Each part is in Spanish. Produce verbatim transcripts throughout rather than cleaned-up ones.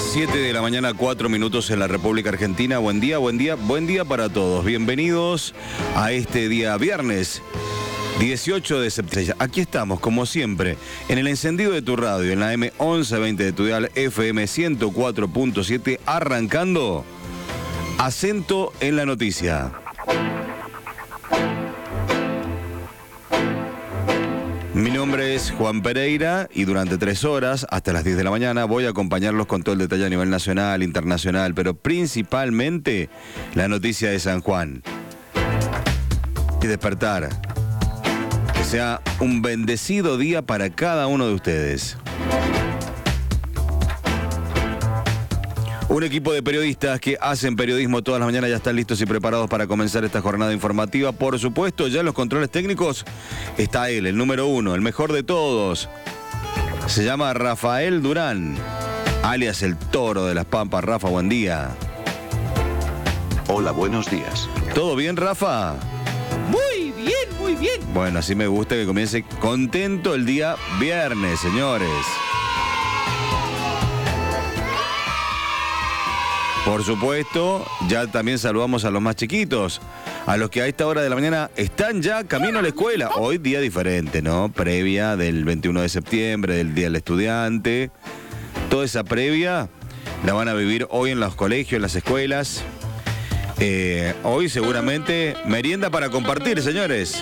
siete de la mañana, cuatro minutos en la República Argentina. Buen día, buen día, buen día para todos. Bienvenidos a este día viernes dieciocho de septiembre. Aquí estamos, como siempre, en el encendido de tu radio, en la M once veinte de tu dial F M ciento cuatro punto siete, arrancando Acento en la Noticia. Mi nombre es Juan Pereira y durante tres horas, hasta las diez de la mañana, voy a acompañarlos con todo el detalle a nivel nacional, internacional, pero principalmente la noticia de San Juan. Y despertar. Que sea un bendecido día para cada uno de ustedes. Un equipo de periodistas que hacen periodismo todas las mañanas ya están listos y preparados para comenzar esta jornada informativa. Por supuesto, ya en los controles técnicos está él, el número uno, el mejor de todos. Se llama Rafael Durán, alias el Toro de las Pampas. Rafa, buen día. Hola, buenos días. ¿Todo bien, Rafa? Muy bien, muy bien. Bueno, así me gusta que comience contento el día viernes, señores. Por supuesto, ya también saludamos a los más chiquitos, a los que a esta hora de la mañana están ya camino a la escuela. Hoy día diferente, ¿no? Previa del veintiuno de septiembre, del Día del Estudiante. Toda esa previa la van a vivir hoy en los colegios, en las escuelas. Eh, hoy seguramente merienda para compartir, señores.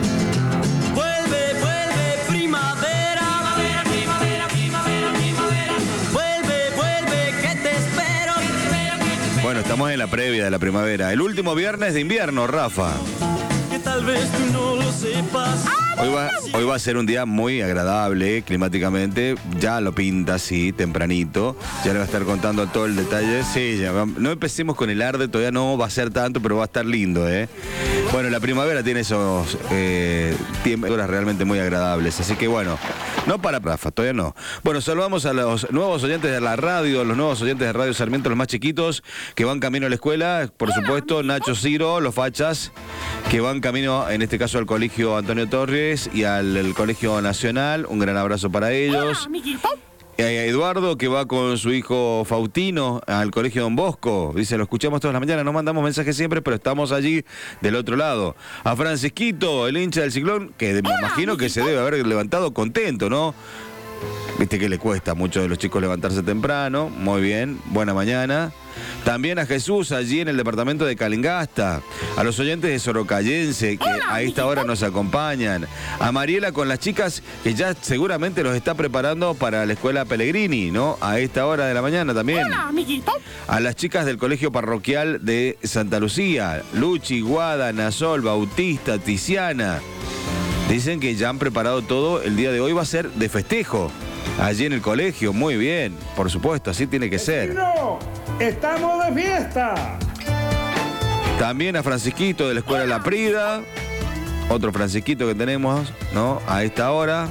Bueno, estamos en la previa de la primavera. El último viernes de invierno, Rafa. Que tal vez tú no lo sepas. Hoy va, hoy va a ser un día muy agradable climáticamente. Ya lo pinta así, tempranito. Ya le va a estar contando todo el detalle. Sí, ya, no empecemos con el arde, todavía no va a ser tanto, pero va a estar lindo, ¿eh? Bueno, la primavera tiene esos eh, tiempos realmente muy agradables. Así que bueno, no para Rafa, todavía no. Bueno, saludamos a los nuevos oyentes de la radio, los nuevos oyentes de Radio Sarmiento, los más chiquitos, que van camino a la escuela. Por supuesto, Nacho Ciro, los fachas, que van camino, en este caso, al Colegio Antonio Torres y al el Colegio Nacional. Un gran abrazo para ellos. A Eduardo, que va con su hijo Faustino al Colegio Don Bosco. Dice, lo escuchamos todas las mañanas, no mandamos mensajes siempre, pero estamos allí del otro lado. A Francisquito, el hincha del Ciclón, que me imagino que se debe haber levantado contento, ¿no? Viste que le cuesta a muchos de los chicos levantarse temprano. Muy bien, buena mañana. También a Jesús, allí en el departamento de Calingasta. A los oyentes de Sorocayense, que a esta hora nos acompañan. A Mariela con las chicas, que ya seguramente los está preparando para la escuela Pellegrini, ¿no? A esta hora de la mañana también. A las chicas del colegio parroquial de Santa Lucía. Luchi, Guada, Nasol, Bautista, Tiziana. Dicen que ya han preparado todo. El día de hoy va a ser de festejo. Allí en el colegio, muy bien. Por supuesto, así tiene que ser. ¡No! ¡Estamos de fiesta! También a Francisquito de la Escuela La Prida. Otro Francisquito que tenemos, ¿no? A esta hora.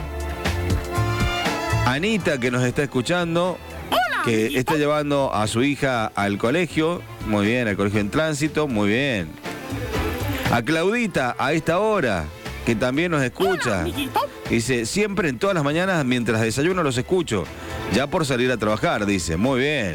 Anita, que nos está escuchando. Que está llevando a su hija al colegio. Muy bien, al colegio en tránsito. Muy bien. A Claudita, a esta hora, que también nos escucha. Dice, siempre en todas las mañanas mientras desayuno los escucho. Ya por salir a trabajar, dice. Muy bien.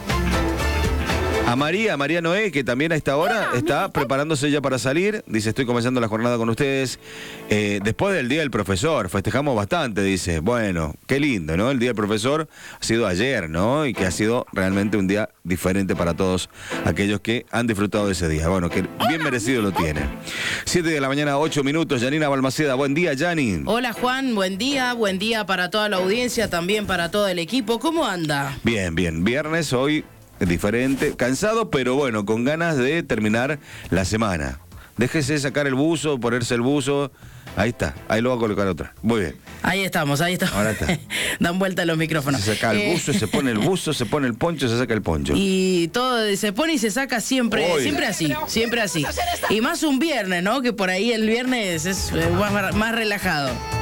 A María, María Noé, que también a esta hora está preparándose ya para salir. Dice, estoy comenzando la jornada con ustedes. Eh, después del Día del Profesor, festejamos bastante, dice. Bueno, qué lindo, ¿no? El Día del Profesor ha sido ayer, ¿no? Y que ha sido realmente un día diferente para todos aquellos que han disfrutado de ese día. Bueno, que bien merecido lo tienen. siete de la mañana, ocho minutos. Yanina Balmaceda, buen día, Yani. Hola, Juan, buen día. Buen día para toda la audiencia, también para todo el equipo. ¿Cómo anda? Bien, bien. Viernes hoy. Diferente, cansado, pero bueno, con ganas de terminar la semana. Déjese sacar el buzo, ponerse el buzo. Ahí está, ahí lo va a colocar otra. Muy bien. Ahí estamos, ahí estamos. Ahora está. Dan vuelta los micrófonos. Se saca el eh... buzo, se pone el buzo, se pone el poncho, se saca el poncho. Y todo se pone y se saca siempre, Hoy. siempre así, siempre así. Y más un viernes, ¿no? Que por ahí el viernes es más, más relajado.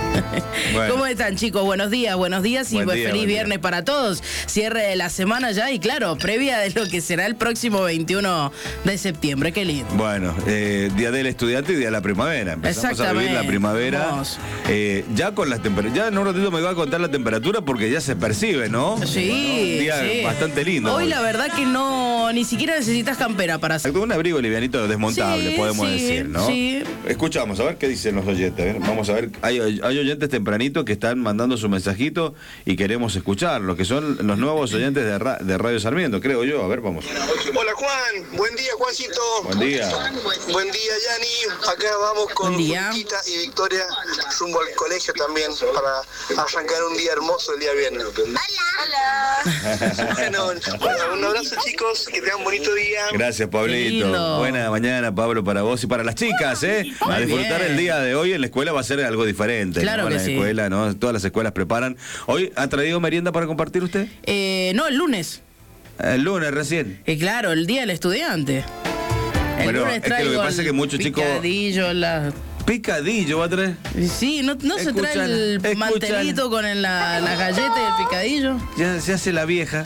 Bueno. ¿Cómo están, chicos? Buenos días, buenos días y Buen pues día, feliz buen día. viernes para todos. Cierre de la semana ya y claro, previa de lo que será el próximo veintiuno de septiembre. Qué lindo. Bueno, eh, día del estudiante y día de la primavera. Empezamos a vivir la primavera. Vamos. Eh, ya con las temperaturas. Ya en un ratito me va a contar la temperatura porque ya se percibe, ¿no? Sí, Un día sí. bastante lindo. Hoy la verdad que no, ni siquiera necesitas campera para hacer. Un abrigo livianito desmontable, Sí, podemos sí, decir, ¿no? sí. Escuchamos, a ver qué dicen los oyentes. A ver, vamos a ver, hay, hay oyentes tempranitos que están mandando su mensajito y queremos escucharlos, que son los nuevos oyentes de, Ra- de Radio Sarmiento, creo yo. A ver, vamos. Hola Juan, buen día Juancito. Buen día. Buen día Yani, acá vamos con Buen día. Julieta y Victoria rumbo al colegio también para arrancar un día hermoso el día viernes. Hola. Bueno, bueno, un abrazo chicos, que tengan un bonito día. Gracias, Qué Pablito. lindo. Buena mañana, Pablo, para vos y para las chicas, ¿eh? A Muy disfrutar bien. el día de hoy en la escuela va a ser algo diferente. Claro ¿no? que En la sí. escuela, ¿no? Todas las escuelas preparan. ¿Hoy ha traído merienda para compartir usted? Eh, no, el lunes. El lunes recién. Eh, claro, el día del estudiante. El Bueno, lunes es que lo traigo que pasa el es que muchos chicos- picadillo, la... Picadillo va a traer. Sí, no, no se trae Escuchan, el escuchan. mantelito con el- la, la galleta y el picadillo. Ya se hace la vieja.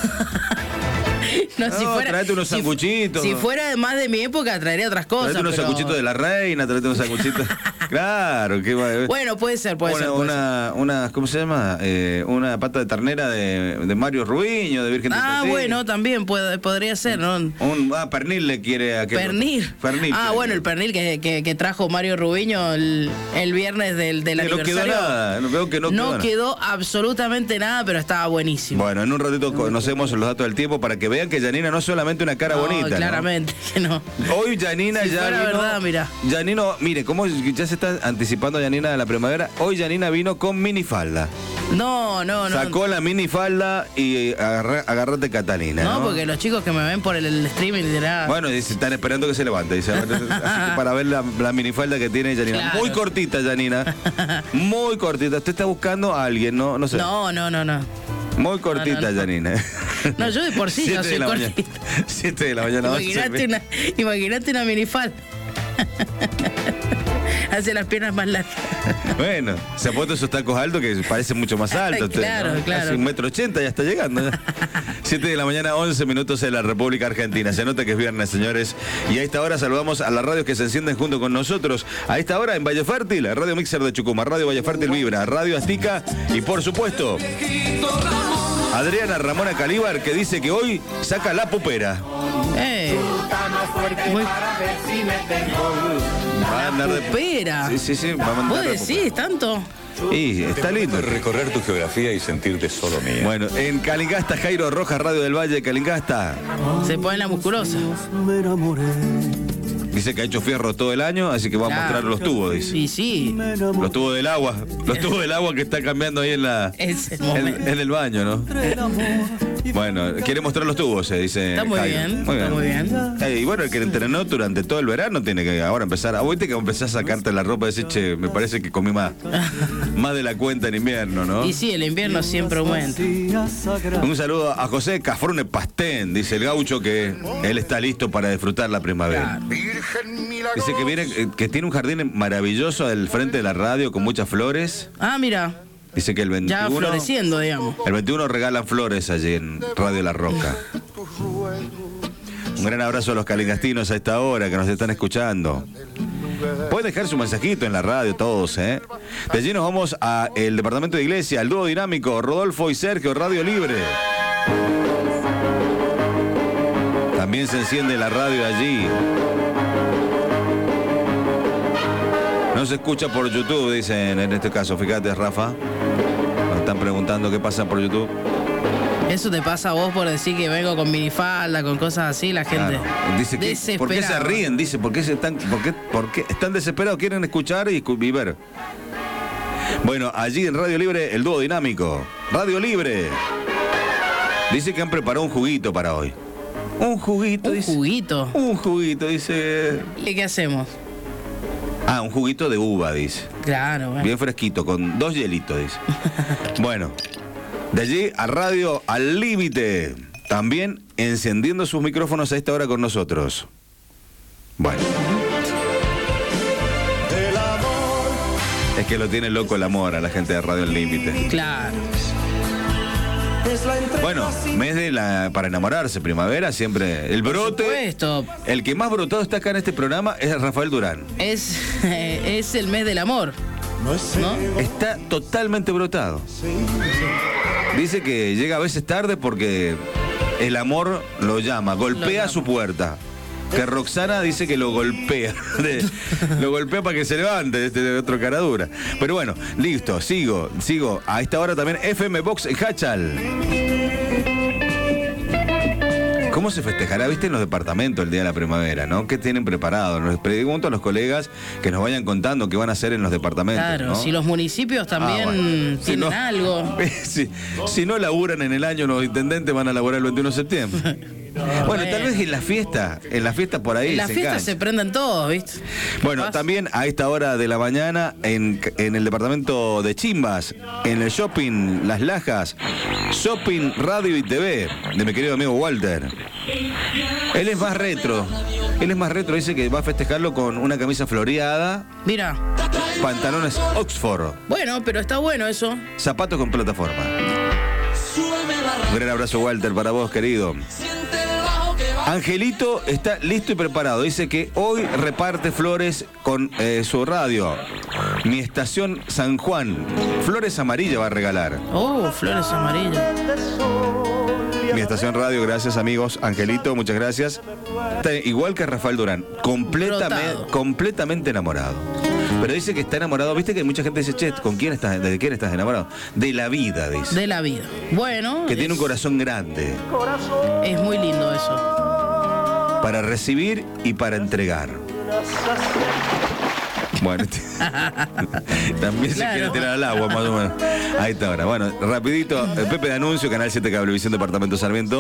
No, No, tráete unos si fu- sanguchitos. Si, fuera más de mi época, traería otras cosas. Traete unos pero- sanguchitos de la reina, traete unos sanguchitos. Claro, que va. Bueno, puede ser, puede una, ser. puede ser. una, una, ¿cómo se llama? Eh, una pata de ternera de, de Mario Rubiño, de Virgen de Ah, Tatí. bueno, también puede, podría ser, ¿no? Un ah, pernil le quiere a aquel- Pernil. Pernil. Ah, bueno, el pernil que, que, que trajo Mario Rubiño el, el viernes del, del Que no quedó aniversario. nada, no veo que no quedó nada. quedó absolutamente nada, pero estaba buenísimo. Bueno, en un ratito conocemos los datos del tiempo para que vean que Yanina no es solamente una cara No, bonita, ¿no? claramente que no. Hoy Yanina Si ya fuera vino. verdad, mira. Yanino, mire, cómo ya se está anticipando Yanina de la primavera. Hoy Yanina vino con minifalda. No, no, no. Sacó la minifalda y agarra- agarrate Catalina. No, No, porque los chicos que me ven por el, el streaming dirán. Bueno, dice, están esperando que se levante. Dice, así que para ver la, la minifalda que tiene Yanina. Claro. Muy cortita, Yanina. Muy cortita. Usted está buscando a alguien, ¿no? No sé. No, no, no, no. Muy cortita, no, no. Yanina. No, yo de por sí ya Siete de soy la mañana. cortita. Siete de la mañana. once. Imagínate una, imagínate una minifalda. Hace las piernas más largas. Bueno, se ha puesto esos tacos altos que parecen mucho más altos. usted, Claro, ¿no? claro. Casi un metro ochenta ya está llegando. ¿eh? Siete de la mañana, once minutos en la República Argentina. Se nota que es viernes, señores. Y a esta hora saludamos a las radios que se encienden junto con nosotros. A esta hora en Valle Fértil, Radio Mixer de Chucuma, Radio Valle Fértil Vibra, Radio Aztica y por supuesto Adriana Ramona Calíbar, que dice que hoy saca la pupera. Eh. Muy Va a andar de pera. Sí, sí, sí, va a mandar ¿Vos de decís tanto? pupera. Y está lindo. Recorrer tu geografía y sentirte solo mía. Bueno, en Calingasta, Jairo Rojas, Radio del Valle de Calingasta. Se pone la musculosa. Dice que ha hecho fierro todo el año, así que va a Claro. mostrar los tubos, dice. Y sí, Los tubos del agua. Los tubos del agua que está cambiando ahí en la es el en, momento. en el baño, ¿no? Bueno, quiere mostrar los tubos, se dice. Está muy Jairo. bien, está muy bien. Eh, y bueno, el que entrenó durante todo el verano tiene que ahora empezar. A vos que empezar a sacarte la ropa y decir, che, me parece que comí más, más de la cuenta en invierno, ¿no? Y sí, el invierno siempre aumenta. Un saludo a José Cafrone Pastén, dice el gaucho que él está listo para disfrutar la primavera. Dice que viene, eh, que tiene un jardín maravilloso al frente de la radio con muchas flores. Ah, mira, Dice que el ya veintiuno, floreciendo, digamos. el veintiuno regalan flores allí en Radio La Roca. Un gran abrazo a los calingastinos a esta hora que nos están escuchando. Pueden dejar su mensajito en la radio todos, ¿eh? De allí nos vamos al departamento de iglesia, al dúo dinámico, Rodolfo y Sergio, Radio Libre. También se enciende la radio allí. No se escucha por YouTube, dicen en este caso. Fíjate, Rafa. Nos están preguntando qué pasa por YouTube. Eso te pasa a vos por decir que vengo con minifalda, con cosas así, la gente. Claro. Dice que, ¿por qué se desesperada. ríen? Dice, ¿por qué, se están, por, qué, ¿por qué están desesperados? Quieren escuchar y, escu- y ver. Bueno, allí en Radio Libre, el dúo dinámico. Radio Libre. Dice que han preparado un juguito para hoy. Un juguito, Un dice. juguito. Un juguito, dice. ¿Y qué hacemos? Ah, un juguito de uva, dice. Claro, bueno. Bien fresquito, con dos hielitos, dice. Bueno, de allí a Radio Al Límite. También encendiendo sus micrófonos a esta hora con nosotros. Bueno. Es que lo tiene loco el amor a la gente de Radio El Límite. Claro. Bueno, mes de la para enamorarse, primavera, siempre. El brote. Por supuesto. El que más brotado está acá en este programa es Rafael Durán. Es, eh, es el mes del amor. ¿No? Está totalmente brotado. Dice que llega a veces tarde porque el amor lo llama, golpea Lo llama. su puerta. Que Roxana dice que lo golpea. de- lo golpea para que se levante de este de otro caradura. Pero bueno, listo, sigo, sigo. A esta hora también F M Box en Hachal. ¿Cómo se festejará, viste, en los departamentos el día de la primavera, ¿no? ¿Qué tienen preparado? Les pregunto a los colegas que nos vayan contando qué van a hacer en los departamentos. Claro, ¿no? si los municipios también Ah, bueno. Si tienen no- algo. si, si no laburan en el año, los intendentes van a laburar el veintiuno de septiembre. Bueno, tal vez en la fiesta, en la fiesta por ahí. En las se fiestas engancha. se prenden todos, ¿viste? Bueno, Capaz. también a esta hora de la mañana en, en el departamento de Chimbas, en el shopping Las Lajas, Shopping Radio y T V, de mi querido amigo Walter. Él es más retro. Él es más retro, dice que va a festejarlo con una camisa floreada, Mira. pantalones Oxford, Bueno, pero está bueno eso. zapatos con plataforma. Un gran abrazo, Walter, para vos, querido. Angelito está listo y preparado. Dice que hoy reparte flores con eh, su radio. Mi estación San Juan. Flores amarillas va a regalar. Oh, flores amarillas. Mi estación radio, gracias amigos. Angelito, muchas gracias. Está igual que Rafael Durán, completamente, Brotado. completamente enamorado. Pero dice que está enamorado. ¿Viste que mucha gente dice, che, ¿con quién estás? ¿De quién estás enamorado? De la vida, dice. De la vida. Bueno, Que es, tiene un corazón grande es muy lindo eso. para recibir y para entregar. Bueno, este- también se Claro. quiere tirar al agua, más o menos. Ahí está ahora. Bueno, rapidito, eh, Pepe de Anuncio, Canal siete Cablevisión, Departamento Sarmiento.